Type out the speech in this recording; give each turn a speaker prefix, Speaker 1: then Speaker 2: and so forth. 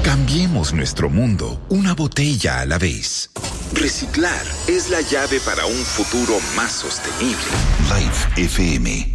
Speaker 1: Cambiemos nuestro mundo una botella a la vez. Reciclar es la llave para un futuro más sostenible. Life FM